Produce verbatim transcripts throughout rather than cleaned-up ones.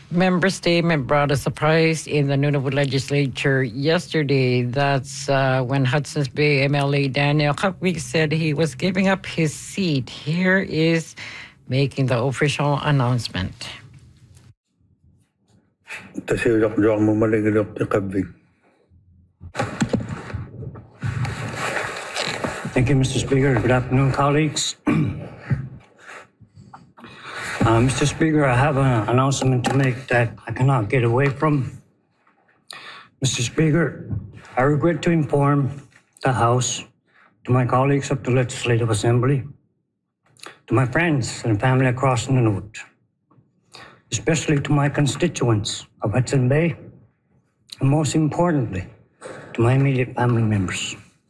Member statement brought a surprise in the Nunavut legislature yesterday. That's uh, when Hudson's Bay M L A Daniel Kakvik said he was giving up his seat. Here is making the official announcement. Thank you, Mister Speaker. Good afternoon, colleagues. Uh, Mister Speaker, I have an announcement to make that I cannot get away from. Mister Speaker, I regret to inform the House, to my colleagues of the Legislative Assembly, to my friends and family across the Nunavut, especially to my constituents of Hudson Bay, and most importantly, to my immediate family members.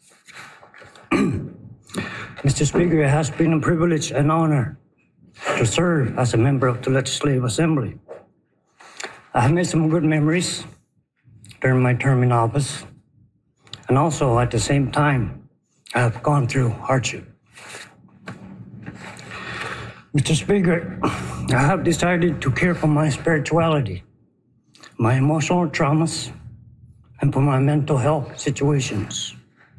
Mister Speaker, it has been a privilege and honor to serve as a member of the Legislative Assembly. I have made some good memories during my term in office, and also at the same time, I have gone through hardship. Mister Speaker, I have decided to care for my spirituality, my emotional traumas, and for my mental health situations.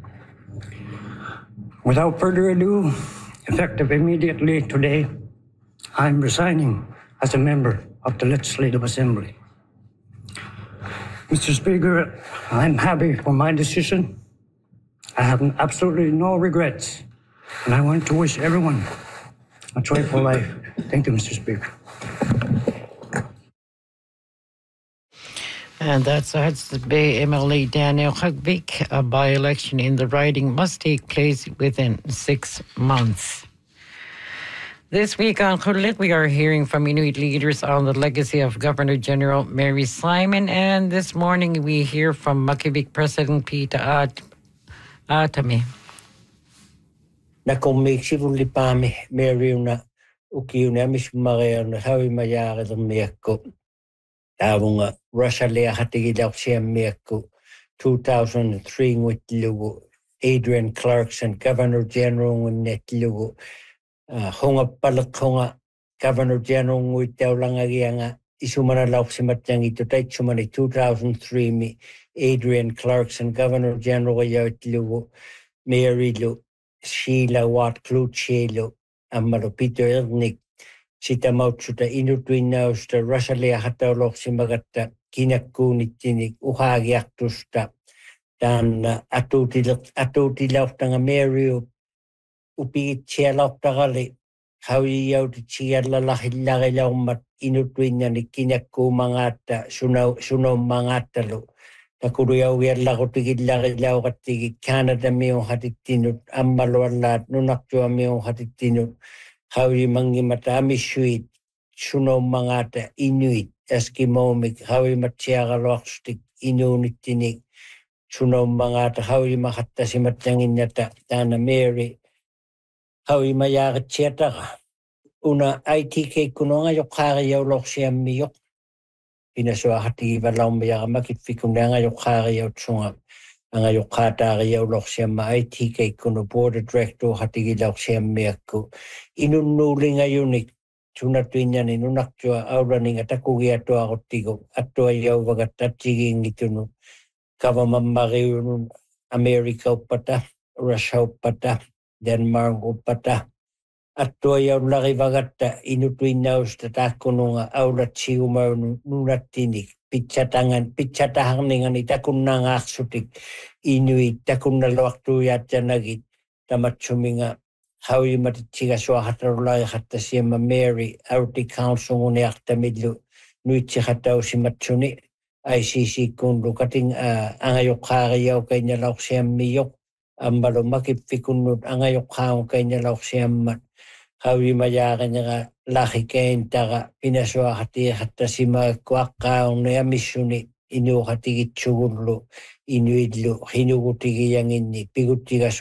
Without further ado, effective immediately today, I am resigning as a member of the Legislative Assembly. Mister Speaker, I'm happy for my decision. I have absolutely no regrets, and I want to wish everyone a joyful life. Thank you, Mister Speaker. And that's Hudson's Bay M L A Daniel Kakvik. A by-election in the riding must take place within six months. This week on Kulit, we are hearing from Inuit leaders on the legacy of Governor General Mary Simon. And this morning we hear from Makivik President Peter At- Atami. Nakomiksi pami Mariuna ukiuna mismareana hawi mayara the meko. Avunga Russia lea hatigilauxia meko two thousand three with Lugo Adrian Clarkson, Governor General with net Lugo. Honga palak Governor General with Daulangagianga Isumana Lauximatangi to take Sumani two thousand three me Adrian Clarkson, Governor General Yot Lugo, Mary Lu, Sheila Watt Clut Shelo, Amaro Peter Ernick, Sita Mauchuta Inutuinaus, the Rosalia Hataloximagata, Kinakunitik, Uhagiaktusta, Dan Atuti Atuti Lautanga Mary. Upi chialautarali, how ye out chiala lahilarilamat inutuina ni kinako mangata, suno suno mangatalo. Takuria we are lagotigilarilau at Canada meo hatitino, Amaloalat, Nunaktua meo hatitino, how ye mangi matami sweet, suno mangata, Inuit, Eskimomic, how ye matiara lockstic, inunitinik, suno mangata, how ye mahatasimatanginata, Dana Mary. Hawi mayara tiatara. Una I T K kunonga yokari yau loxia miyok. Pinasua hati valau mayara makit fikunanga yokari yau tsunga. Anga yokatari yau loxia ma I T K kuno board director hati loxia miyaku. Inunulinga unik. Tunatuinya ni nunaktua auraninga takugi atua rotigo. Atua yau vagatachigi ngitunu. Kavamamari America upata. Russia upata. Denmark upata atto ya lari vagatta inutuinaus tatakununga aula chiuma nunatinik pichatangan pichatahanningan itakunanga aksutik inuit takunna waktu yatanagit tamatsuminga hawi matichiga so hatarulai hatta siema Mary auti council ngune aktamidlu nuitsi hatau simatsuni I C C kundu kating angayokari yau kanya lauksiam miyok ambalo makipikunut angayok haong kanya lauksiam hawi mayaga nga lahikain taga pinaswa hati hatta sima kwakaong na misuni inu hati gitsugurlo inuidlo hinugutigi yang ini pigutiga